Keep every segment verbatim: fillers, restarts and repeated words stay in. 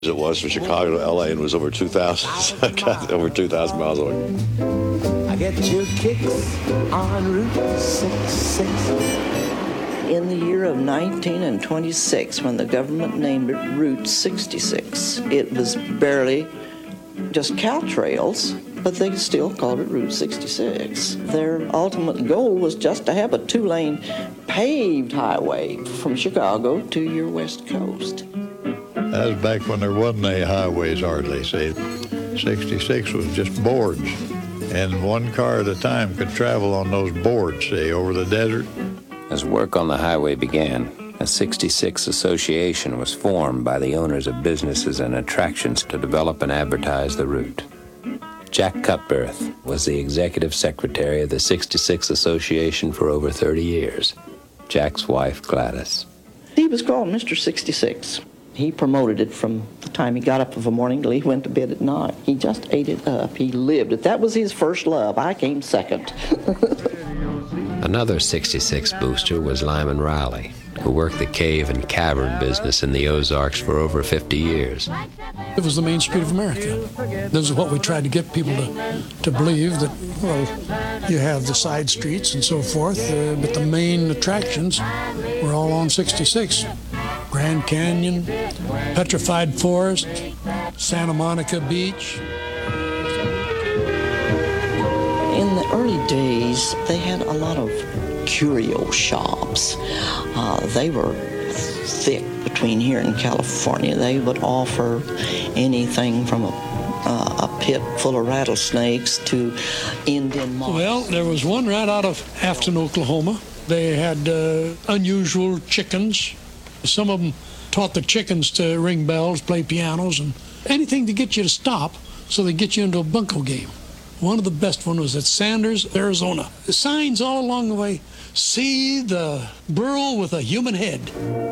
It was from Chicago to L A and was over two thousand, over two thousand miles away. I get your kicks on Route sixty-six. In the year of nineteen twenty-six, when the government named it Route sixty-six, it was barely just Caltrails, but they still called it Route sixty-six. Their ultimate goal was just to have a two-lane paved highway from Chicago to your west coast. That was back when there wasn't any highways hardly, see. sixty-six was just boards, and one car at a time could travel on those boards, see, over the desert. As work on the highway began, a sixty-six association was formed by the owners of businesses and attractions to develop and advertise the route. Jack Cutbirth was the executive secretary of the sixty-six Association for over thirty years. Jack's wife, Gladys. He was called Mister sixty-six. He promoted it from the time he got up of a morning till he went to bed at night. He just ate it up. He lived it. That was his first love. I came second. Another sixty-six booster was Lyman Riley, who worked the cave and cavern business in the Ozarks for over fifty years. It was the main street of America. This is what we tried to get people to, to believe, that, well, you have the side streets and so forth, uh, but the main attractions were all on sixty-six. Grand Canyon, Petrified Forest, Santa Monica Beach. In the early days, they had a lot of curio shops. Uh, they were thick between here and California. They would offer anything from a, uh, a pit full of rattlesnakes to Indian moss. Well, there was one right out of Afton, Oklahoma. They had uh, unusual chickens. Some of them taught the chickens to ring bells, play pianos, and anything to get you to stop so they get you into a bunco game. One of the best ones was at Sanders, Arizona. The signs all along the way, see the burro with a human head.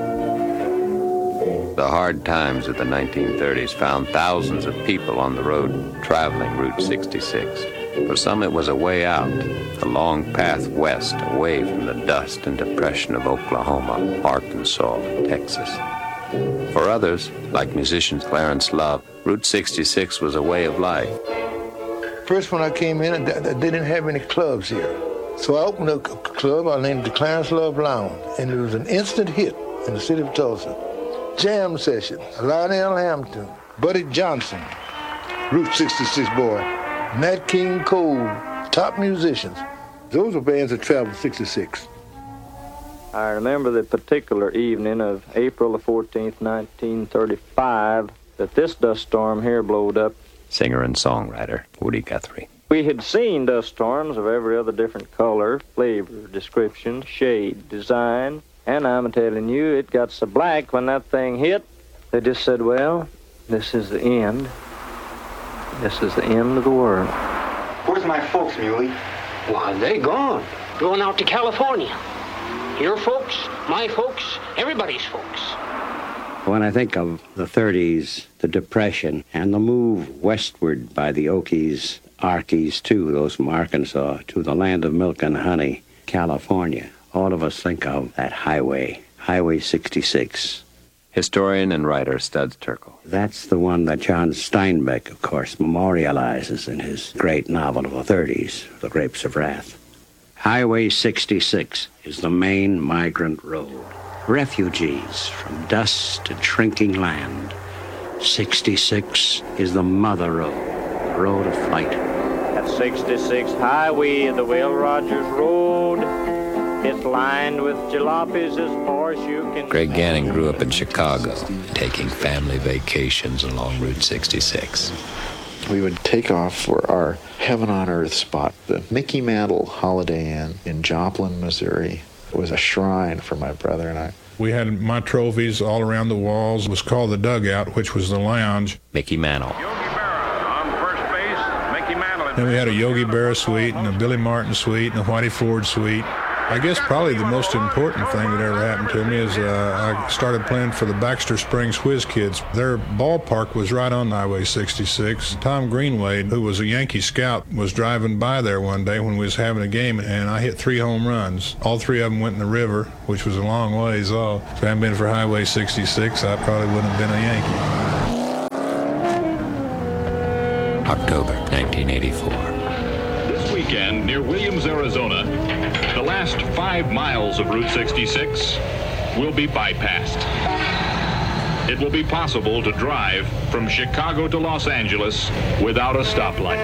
The hard times of the nineteen thirties found thousands of people on the road traveling Route sixty-six. For some, it was a way out, a long path west, away from the dust and depression of Oklahoma, Arkansas, and Texas. For others, like musician Clarence Love, Route sixty-six was a way of life. First, when I came in, they didn't have any clubs here. So I opened a club I named the Clarence Love Lounge, and it was an instant hit in the city of Tulsa. Jam session, Lionel Hampton, Buddy Johnson, Route sixty-six boy, Nat King Cole, top musicians. Those were bands that traveled sixty-six. I remember the particular evening of April the fourteenth, nineteen thirty-five, that this dust storm here blowed up. Singer and songwriter Woody Guthrie. We had seen dust storms of every other different color, flavor, description, shade, design, and I'm telling you, it got so black when that thing hit, they just said, well, this is the end. This is the end of the world. Where's my folks, Muley? Why, they're gone. Going out to California. Your folks, my folks, everybody's folks. When I think of the thirties, the Depression, and the move westward by the Okies, Arkies too, those from Arkansas, to the land of milk and honey, California, all of us think of that highway, Highway sixty-six. Historian and writer Studs Terkel. That's the one that John Steinbeck, of course, memorializes in his great novel of the thirties, The Grapes of Wrath. Highway sixty-six is the main migrant road. Refugees from dust and shrinking land. sixty-six is the mother road, the road of flight. That sixty-six highway, the Will Rogers Road, it's lined with jalopies as far as you can. Greg Gannon grew up in Chicago, taking family vacations along Route sixty-six. We would take off for our heaven on earth spot, the Mickey Mantle Holiday Inn in Joplin, Missouri. It was a shrine for my brother and I. We had my trophies all around the walls. It was called the Dugout, which was the lounge. Mickey Mantle. Yogi Berra on first base, Mickey Mantle. Then we had a Yogi Berra suite and a Billy Martin suite and a Whitey Ford suite. I guess probably the most important thing that ever happened to me is uh, I started playing for the Baxter Springs Whiz Kids. Their ballpark was right on Highway sixty-six. Tom Greenway, who was a Yankee scout, was driving by there one day when we was having a game, and I hit three home runs. All three of them went in the river, which was a long ways off. If it hadn't been for Highway sixty-six, I probably wouldn't have been a Yankee. October nineteen eighty-four. This weekend near Williams, Arizona, the last five miles of Route sixty-six will be bypassed. It will be possible to drive from Chicago to Los Angeles without a stoplight.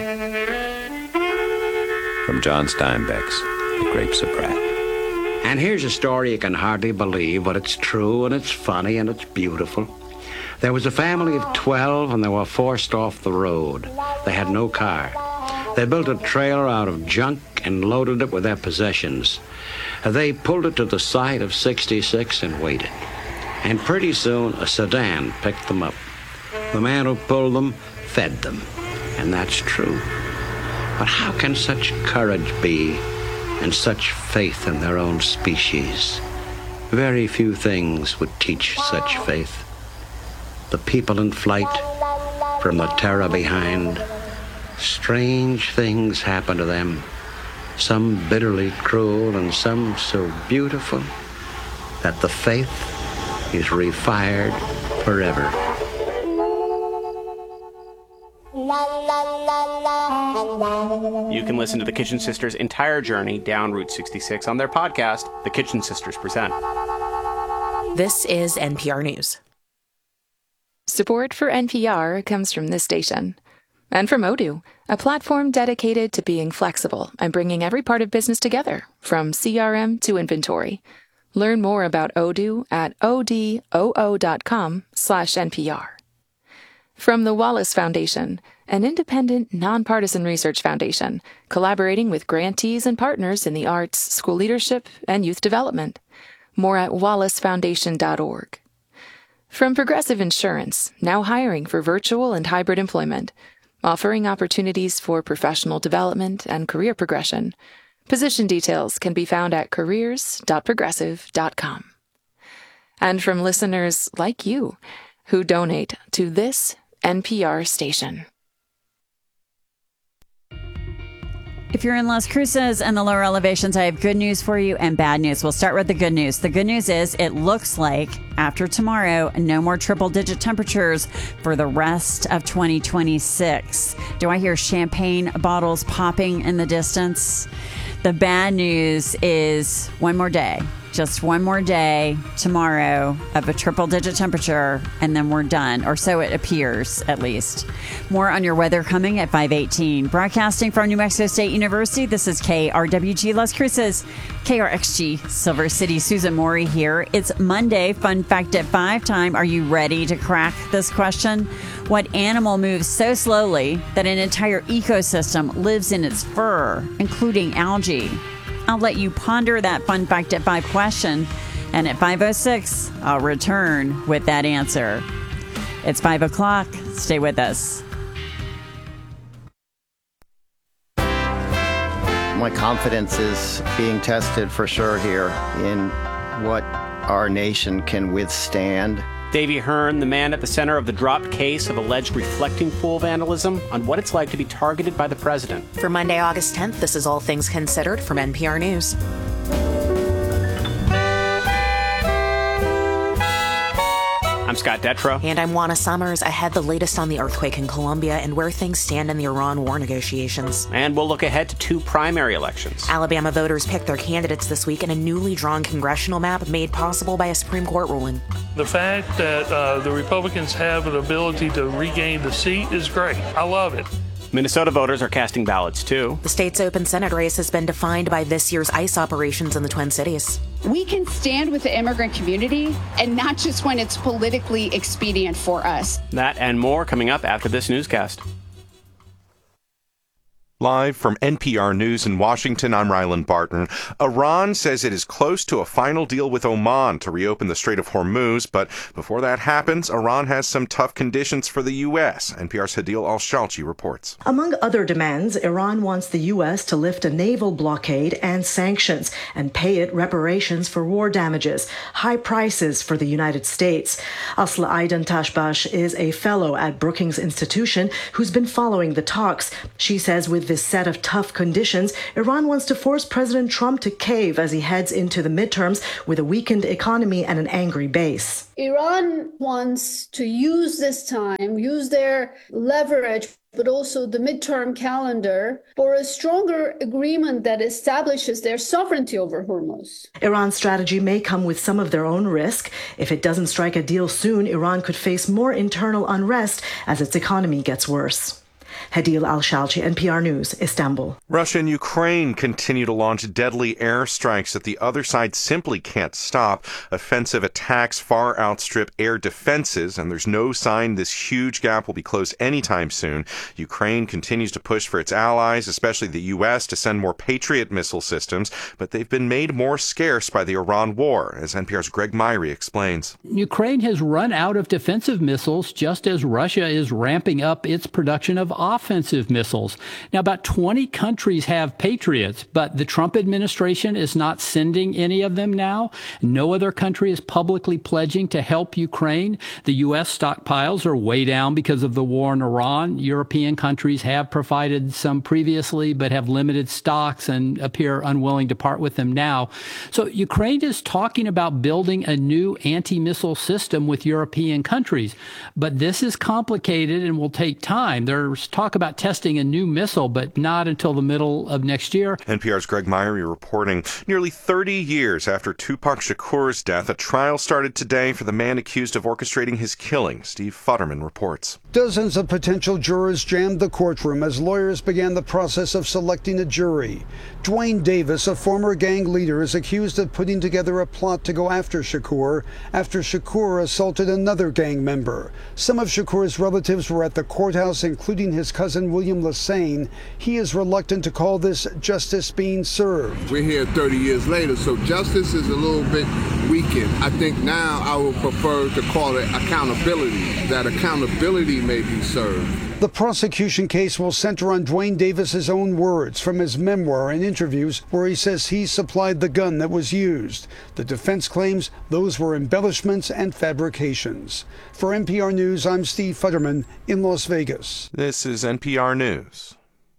From John Steinbeck's The Grapes of Wrath. And here's a story you can hardly believe, but it's true and it's funny and it's beautiful. There was a family of twelve and they were forced off the road. They had no car. They built a trailer out of junk and loaded it with their possessions. They pulled it to the side of sixty-six and waited. And pretty soon a sedan picked them up. The man who pulled them fed them. And that's true. But how can such courage be and such faith in their own species? Very few things would teach such faith. The people in flight, from the terror behind, strange things happen to them, some bitterly cruel and some so beautiful that the faith is refired forever. You can listen to the Kitchen Sisters' entire journey down Route sixty-six on their podcast, The Kitchen Sisters Present. This is N P R News. Support for N P R comes from this station. And from Odoo, a platform dedicated to being flexible and bringing every part of business together, from C R M to inventory. Learn more about Odoo at odoo.com slash NPR. From the Wallace Foundation, an independent, nonpartisan research foundation collaborating with grantees and partners in the arts, school leadership, and youth development. More at wallace foundation dot org. From Progressive Insurance, now hiring for virtual and hybrid employment, offering opportunities for professional development and career progression. Position details can be found at careers dot progressive dot com. And from listeners like you who donate to this N P R station. If you're in Las Cruces and the lower elevations, I have good news for you and bad news. We'll start with the good news. The good news is it looks like after tomorrow, no more triple digit temperatures for the rest of twenty twenty-six. Do I hear champagne bottles popping in the distance? The bad news is one more day. Just one more day tomorrow of a triple digit temperature, and then we're done, or so it appears, at least. More on your weather coming at five eighteen. Broadcasting from New Mexico State University, this is K R W G Las Cruces, K R X G Silver City. Susan Morey here. It's Monday, Fun Fact at five time. Are you ready to crack this question? What animal moves so slowly that an entire ecosystem lives in its fur, including algae? I'll let you ponder that Fun Fact at five question, and at five oh six, I'll return with that answer. It's five o'clock. Stay with us. My confidence is being tested for sure here in what our nation can withstand. Davey Hearn, the man at the center of the dropped case of alleged reflecting pool vandalism, on what it's like to be targeted by the president. For Monday, August tenth, this is All Things Considered from N P R News. I'm Scott Detrow. And I'm Juana Summers. Ahead, the latest on the earthquake in Colombia and where things stand in the Iran war negotiations. And we'll look ahead to two primary elections. Alabama voters picked their candidates this week in a newly drawn congressional map made possible by a Supreme Court ruling. The fact that uh, the Republicans have an ability to regain the seat is great. I love it. Minnesota voters are casting ballots, too. The state's open Senate race has been defined by this year's ICE operations in the Twin Cities. We can stand with the immigrant community, and not just when it's politically expedient for us. That and more coming up after this newscast. Live from N P R News in Washington, I'm Ryland Barton. Iran says it is close to a final deal with Oman to reopen the Strait of Hormuz, but before that happens, Iran has some tough conditions for the U S. N P R's Hadil Al-Shalchi reports. Among other demands, Iran wants the U S to lift a naval blockade and sanctions and pay it reparations for war damages, high prices for the United States. Asla Aidan Tashbash is a fellow at Brookings Institution who's been following the talks. She says with With this set of tough conditions, Iran wants to force President Trump to cave as he heads into the midterms with a weakened economy and an angry base. Iran wants to use this time, use their leverage, but also the midterm calendar for a stronger agreement that establishes their sovereignty over Hormuz. Iran's strategy may come with some of their own risk. If it doesn't strike a deal soon, Iran could face more internal unrest as its economy gets worse. Hadil Al-Shalchi, N P R News, Istanbul. Russia and Ukraine continue to launch deadly airstrikes that the other side simply can't stop. Offensive attacks far outstrip air defenses, and there's no sign this huge gap will be closed anytime soon. Ukraine continues to push for its allies, especially the U S, to send more Patriot missile systems, but they've been made more scarce by the Iran war, as N P R's Greg Myrie explains. Ukraine has run out of defensive missiles just as Russia is ramping up its production of offensive missiles. Now, about twenty countries have Patriots, but the Trump administration is not sending any of them now. No other country is publicly pledging to help Ukraine. The U S stockpiles are way down because of the war in Iran. European countries have provided some previously, but have limited stocks and appear unwilling to part with them now. So Ukraine is talking about building a new anti-missile system with European countries. But this is complicated and will take time. There's talk about testing a new missile, but not until the middle of next year. N P R's Greg Myrie reporting. Nearly thirty years after Tupac Shakur's death, a trial started today for the man accused of orchestrating his killing. Steve Futterman reports. Dozens of potential jurors jammed the courtroom as lawyers began the process of selecting a jury. Dwayne Davis, a former gang leader, is accused of putting together a plot to go after Shakur after Shakur assaulted another gang member. Some of Shakur's relatives were at the courthouse, including his cousin William Lassane. He is reluctant to call this justice being served. We're here thirty years later, so justice is a little bit weakened. I think now I would prefer to call it accountability, that accountability may be served. The prosecution case will center on Dwayne Davis's own words from his memoir and interviews where he says he supplied the gun that was used. The defense claims those were embellishments and fabrications. For N P R News, I'm Steve Futterman in Las Vegas. This is N P R News.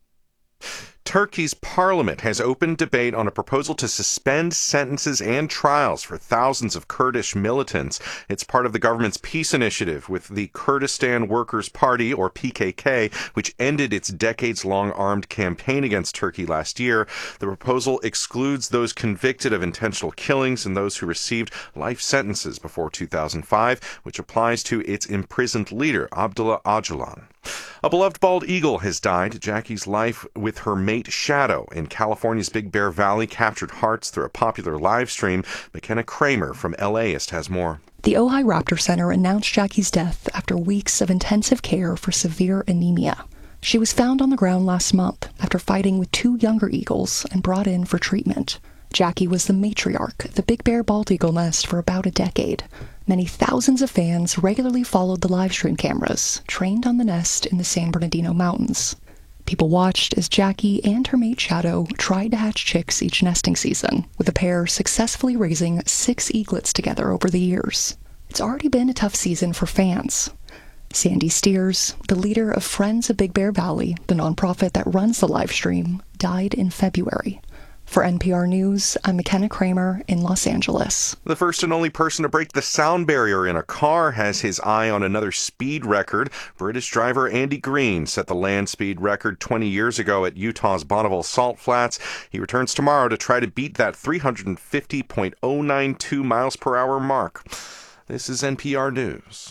Turkey's parliament has opened debate on a proposal to suspend sentences and trials for thousands of Kurdish militants. It's part of the government's peace initiative with the Kurdistan Workers' Party, or P K K, which ended its decades-long armed campaign against Turkey last year. The proposal excludes those convicted of intentional killings and those who received life sentences before two thousand five, which applies to its imprisoned leader, Abdullah Öcalan. A beloved bald eagle has died. Jackie's life with her mate Shadow in California's Big Bear Valley captured hearts through a popular live stream. McKenna Kramer from L A ist has more. The Ojai Raptor Center announced Jackie's death after weeks of intensive care for severe anemia. She was found on the ground last month after fighting with two younger eagles and brought in for treatment. Jackie was the matriarch of the Big Bear bald eagle nest for about a decade. Many thousands of fans regularly followed the live stream cameras, trained on the nest in the San Bernardino Mountains. People watched as Jackie and her mate Shadow tried to hatch chicks each nesting season, with the pair successfully raising six eaglets together over the years. It's already been a tough season for fans. Sandy Steers, the leader of Friends of Big Bear Valley, the nonprofit that runs the live stream, died in February. For N P R News, I'm McKenna Kramer in Los Angeles. The first and only person to break the sound barrier in a car has his eye on another speed record. British driver Andy Green set the land speed record twenty years ago at Utah's Bonneville Salt Flats. He returns tomorrow to try to beat that three hundred fifty point oh nine two miles per hour mark. This is N P R News.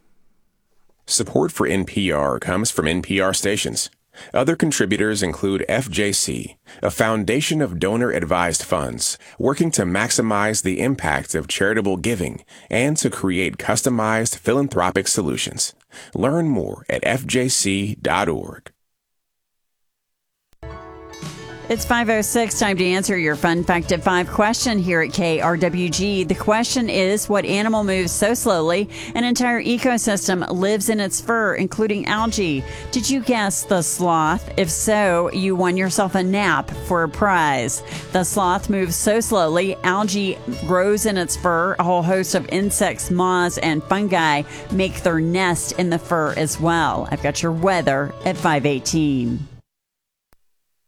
Support for N P R comes from N P R stations. Other contributors include F J C, a foundation of donor-advised funds working to maximize the impact of charitable giving and to create customized philanthropic solutions. Learn more at F J C dot org. It's five oh six, time to answer your Fun Fact at five question here at K R W G. The question is, what animal moves so slowly an entire ecosystem lives in its fur, including algae? Did you guess the sloth? If so, you won yourself a nap for a prize. The sloth moves so slowly, algae grows in its fur. A whole host of insects, moths, and fungi make their nest in the fur as well. I've got your weather at five eighteen.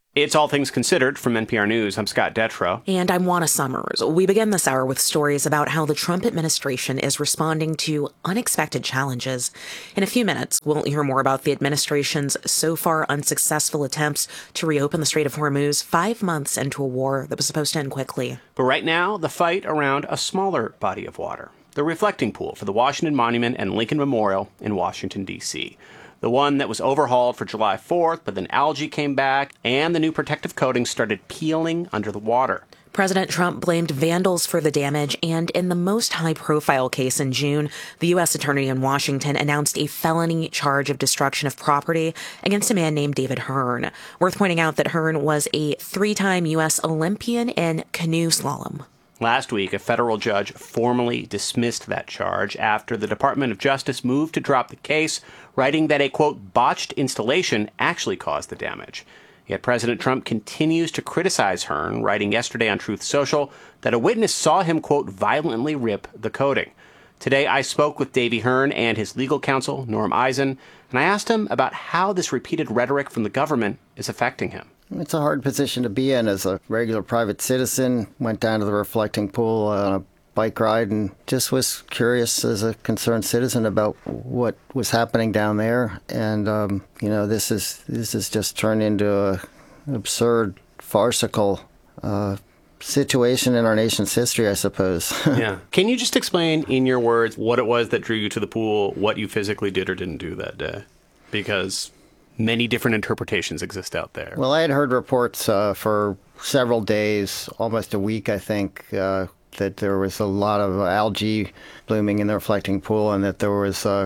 It's All Things Considered from N P R News. I'm Scott Detrow. And I'm Juana Summers. We begin this hour with stories about how the Trump administration is responding to unexpected challenges. In a few minutes, we'll hear more about the administration's so far unsuccessful attempts to reopen the Strait of Hormuz five months into a war that was supposed to end quickly. But right now, the fight around a smaller body of water, the reflecting pool for the Washington Monument and Lincoln Memorial in Washington, D C The one that was overhauled for July fourth, but then algae came back and the new protective coating started peeling under the water. President Trump blamed vandals for the damage, and in the most high-profile case in June, the U S attorney in Washington announced a felony charge of destruction of property against a man named David Hearn. Worth pointing out that Hearn was a three-time U S Olympian in canoe slalom. Last week, a federal judge formally dismissed that charge after the Department of Justice moved to drop the case, writing that a, quote, botched installation actually caused the damage. Yet President Trump continues to criticize Hearn, writing yesterday on Truth Social that a witness saw him, quote, violently rip the coating. Today, I spoke with Davey Hearn and his legal counsel, Norm Eisen, and I asked him about how this repeated rhetoric from the government is affecting him. It's a hard position to be in as a regular private citizen. Went down to the reflecting pool on a bike ride and just was curious as a concerned citizen about what was happening down there. And, um, you know, this is this has just turned into a, an absurd, farcical uh, situation in our nation's history, I suppose. Yeah. Can you just explain in your words what it was that drew you to the pool, what you physically did or didn't do that day? Because many different interpretations exist out there. Well, I had heard reports uh, for several days, almost a week, I think, uh, that there was a lot of algae blooming in the reflecting pool and that there was uh,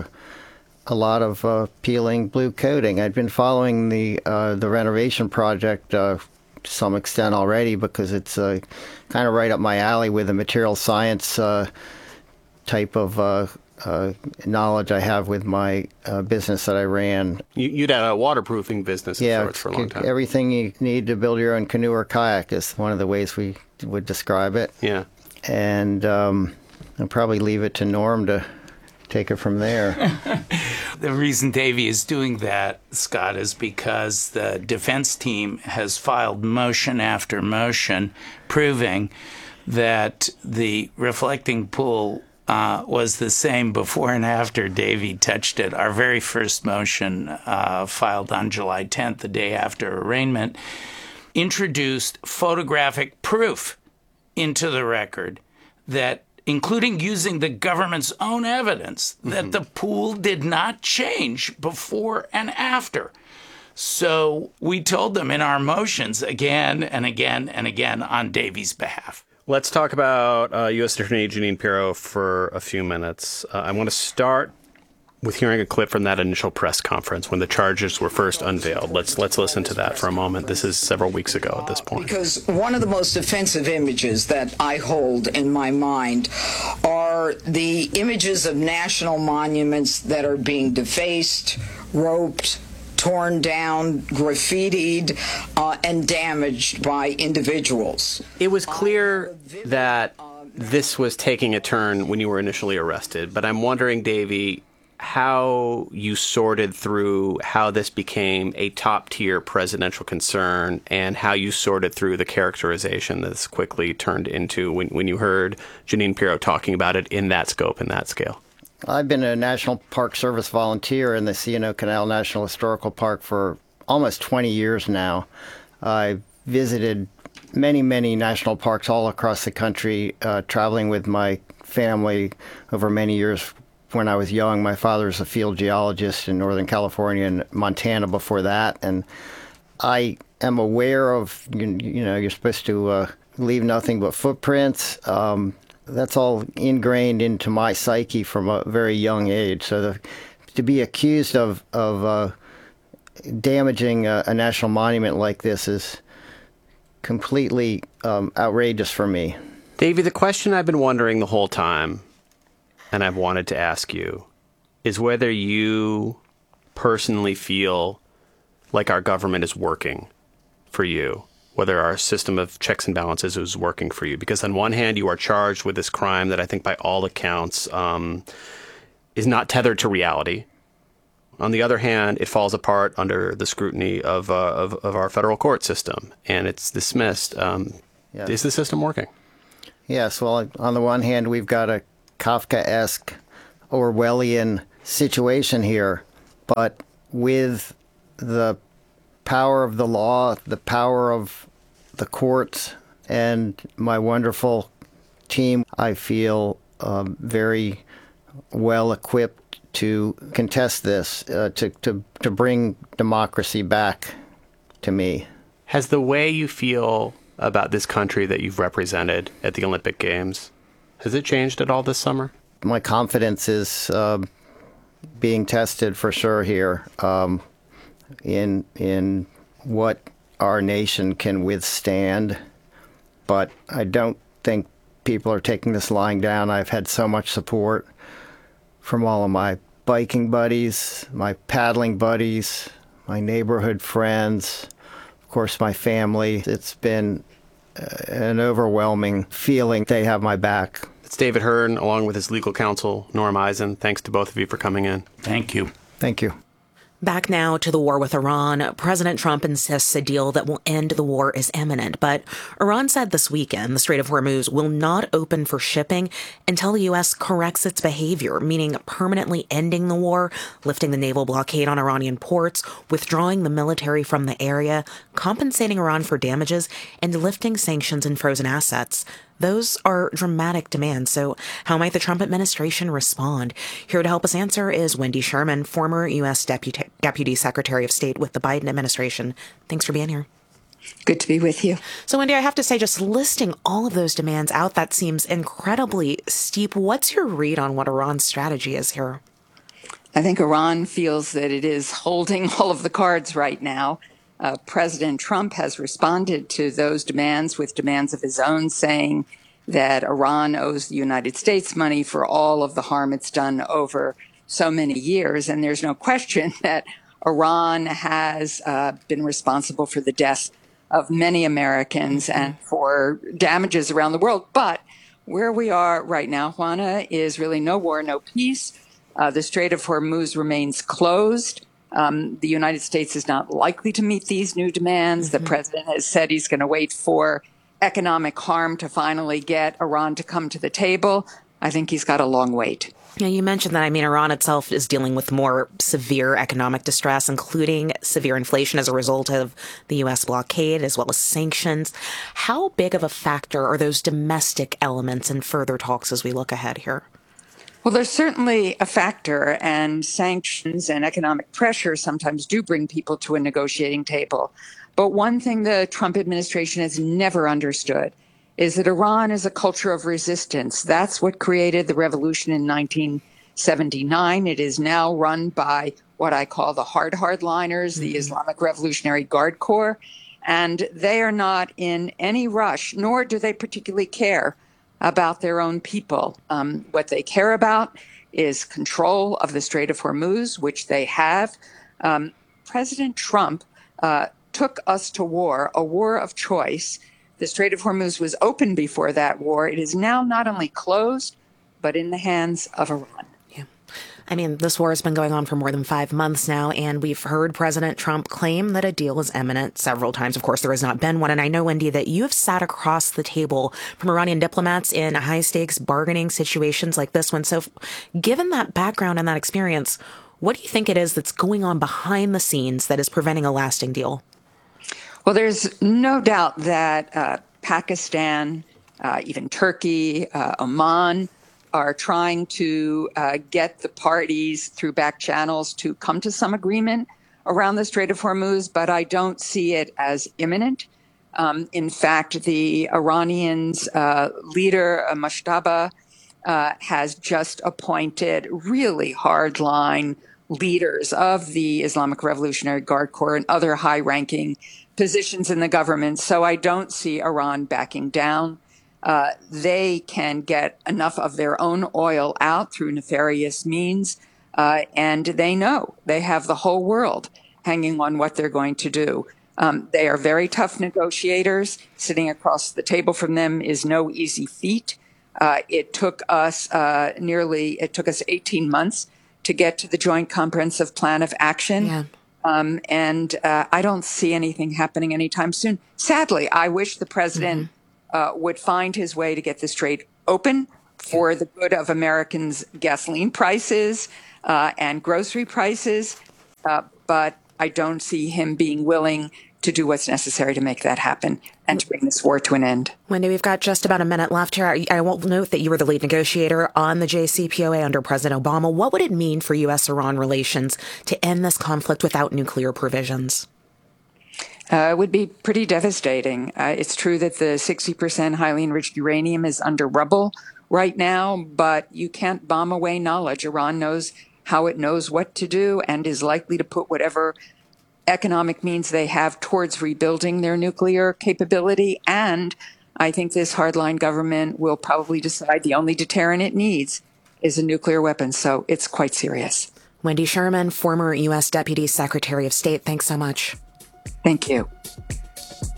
a lot of uh, peeling blue coating. I'd been following the uh, the renovation project uh, to some extent already because it's uh, kind of right up my alley with the material science uh, type of uh Uh, knowledge I have with my uh, business that I ran. You, you'd had a waterproofing business of yeah, sorts for a long time. Everything you need to build your own canoe or kayak is one of the ways we would describe it. Yeah. And um, I'll probably leave it to Norm to take it from there. The reason Davey is doing that, Scott, is because the defense team has filed motion after motion proving that the reflecting pool Uh, was the same before and after Davey touched it. Our very first motion, uh, filed on July tenth, the day after arraignment, introduced photographic proof into the record that, including using the government's own evidence, mm-hmm. that the pool did not change before and after. So we told them in our motions again and again and again on Davey's behalf. Let's talk about uh, U S Attorney Jeanine Pirro for a few minutes. Uh, I want to start with hearing a clip from that initial press conference when the charges were first unveiled. Let's let's listen to that for a moment. This is several weeks ago at this point. Because one of the most offensive images that I hold in my mind are the images of national monuments that are being defaced, roped, torn down, graffitied, uh, and damaged by individuals. It was clear that this was taking a turn when you were initially arrested, but I'm wondering, Davey, how you sorted through how this became a top-tier presidential concern and how you sorted through the characterization that this quickly turned into when, when you heard Jeanine Pirro talking about it in that scope and that scale. I've been a National Park Service volunteer in the C and O Canal National Historical Park for almost twenty years now. I visited many, many national parks all across the country, uh, traveling with my family over many years when I was young. My father was a field geologist in Northern California and Montana before that. And I am aware of, you, you know, you're supposed to uh, leave nothing but footprints. Um, That's all ingrained into my psyche from a very young age. So the, to be accused of of uh, damaging a, a national monument like this is completely um, outrageous for me. Davey, the question I've been wondering the whole time, and I've wanted to ask you, is whether you personally feel like our government is working for you, whether our system of checks and balances is working for you. Because on one hand, you are charged with this crime that I think by all accounts um, is not tethered to reality. On the other hand, it falls apart under the scrutiny of uh, of, of our federal court system, and it's dismissed. Um, Yeah. Is the system working? Yes. Well, on the one hand, we've got a Kafkaesque, Orwellian situation here, but with the power of the law, the power of the courts, and my wonderful team, I feel um, very well equipped to contest this, uh, to, to, to bring democracy back to me. Has the way you feel about this country that you've represented at the Olympic Games, has it changed at all this summer? My confidence is uh, being tested for sure here um, in in what our nation can withstand. But I don't think people are taking this lying down. I've had so much support from all of my biking buddies, my paddling buddies, my neighborhood friends, of course, my family. It's been uh, an overwhelming feeling they have my back. It's David Hearn, along with his legal counsel, Norm Eisen. Thanks to both of you for coming in. Thank you. Thank you. Back now to the war with Iran. President Trump insists a deal that will end the war is imminent, but Iran said this weekend the Strait of Hormuz will not open for shipping until the U S corrects its behavior, meaning permanently ending the war, lifting the naval blockade on Iranian ports, withdrawing the military from the area, compensating Iran for damages, and lifting sanctions and frozen assets. Those are dramatic demands, so how might the Trump administration respond? Here to help us answer is Wendy Sherman, former U S Deputy, Deputy Secretary of State with the Biden administration. Thanks for being here. Good to be with you. So, Wendy, I have to say, just listing all of those demands out, that seems incredibly steep. What's your read on what Iran's strategy is here? I think Iran feels that it is holding all of the cards right now. Uh, President Trump has responded to those demands with demands of his own, saying that Iran owes the United States money for all of the harm it's done over so many years. And there's no question that Iran has uh, been responsible for the deaths of many Americans and for damages around the world. But where we are right now, Juana, is really no war, no peace. Uh, the Strait of Hormuz remains closed. Um, the United States is not likely to meet these new demands. Mm-hmm. The president has said he's going to wait for economic harm to finally get Iran to come to the table. I think he's got a long wait. Yeah, you mentioned that. I mean, Iran itself is dealing with more severe economic distress, including severe inflation as a result of the U S blockade, as well as sanctions. How big of a factor are those domestic elements in further talks as we look ahead here? Well, there's certainly a factor, and sanctions and economic pressure sometimes do bring people to a negotiating table. But one thing the Trump administration has never understood is that Iran is a culture of resistance. That's what created the revolution in nineteen seventy-nine. It is now run by what I call the hard hardliners, mm-hmm. the Islamic Revolutionary Guard Corps, and they are not in any rush, nor do they particularly care about their own people. Um, what they care about is control of the Strait of Hormuz, which they have. Um, President Trump uh, took us to war, a war of choice. The Strait of Hormuz was open before that war. It is now not only closed, but in the hands of Iran. I mean, this war has been going on for more than five months now, and we've heard President Trump claim that a deal is imminent several times. Of course, there has not been one. And I know, Wendy, that you have sat across the table from Iranian diplomats in high-stakes bargaining situations like this one. So given that background and that experience, what do you think it is that's going on behind the scenes that is preventing a lasting deal? Well, there's no doubt that uh, Pakistan, uh, even Turkey, uh, Oman, are trying to uh, get the parties through back channels to come to some agreement around the Strait of Hormuz, but I don't see it as imminent. Um, in fact, the Iranians' uh, leader, uh, Moshtaba, uh, has just appointed really hardline leaders of the Islamic Revolutionary Guard Corps and other high-ranking positions in the government. So I don't see Iran backing down. Uh, they can get enough of their own oil out through nefarious means, uh, and they know they have the whole world hanging on what they're going to do. Um, they are very tough negotiators. Sitting across the table from them is no easy feat. Uh, it took us uh, nearly, it took us eighteen months to get to the Joint Comprehensive Plan of Action. Yeah. Um, and uh, I don't see anything happening anytime soon. Sadly, I wish the president mm-hmm. uh, would find his way to get the strait open for the good of Americans' gasoline prices uh, and grocery prices. Uh, but I don't see him being willing to do what's necessary to make that happen and to bring this war to an end. Wendy, we've got just about a minute left here. I, I will note that you were the lead negotiator on the J C P O A under President Obama. What would it mean for U S Iran relations to end this conflict without nuclear provisions? Uh, it would be pretty devastating. Uh, it's true that the sixty percent highly enriched uranium is under rubble right now, but you can't bomb away knowledge. Iran knows how it knows what to do and is likely to put whatever economic means they have towards rebuilding their nuclear capability. And I think this hardline government will probably decide the only deterrent it needs is a nuclear weapon. So it's quite serious. Wendy Sherman, former U S Deputy Secretary of State, thanks so much. Thank you.